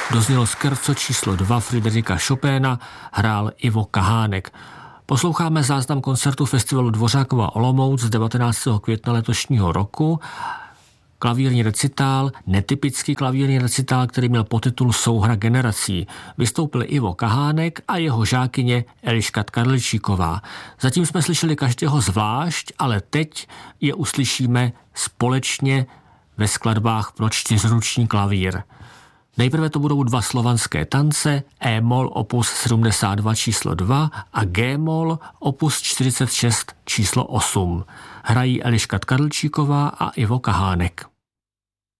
Doznělo scherzo číslo 2 Friderica Chopina, hrál Ivo Kahánek. Posloucháme záznam koncertu festivalu Dvořákova Olomouc z 19. května letošního roku. Klavírní recitál, netypický klavírní recitál, který měl podtitul Souhra generací. Vystoupil Ivo Kahánek a jeho žákyně Eliška Karličíková. Zatím jsme slyšeli každého zvlášť, ale teď je uslyšíme společně ve skladbách pro čtyřruční klavír. Nejprve to budou 2 slovanské tance, E-moll opus 72 číslo 2 a G-moll opus 46 číslo 8. Hrají Eliška Karličíková a Ivo Kahánek.